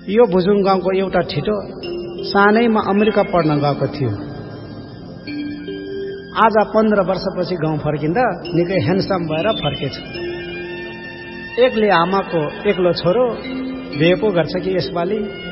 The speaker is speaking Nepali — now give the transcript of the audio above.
यो भुजुङ गाउँको एउटा ठिटो सानैमा अमेरिका पढ्न गएको थियो। आज 15 वर्षपछि गाउँ फर्किँदा निकै ह्यान्डसम भएर फर्केछ। एक्लै आमाको एक्लो छोरो बिहे पो गर्छ कि यसपालि।